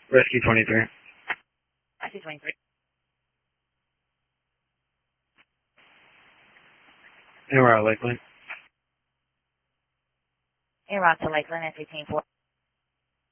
Rescue 23. Rescue 23. Anywhere out Lakeland. En route to Lakeland at 15-4.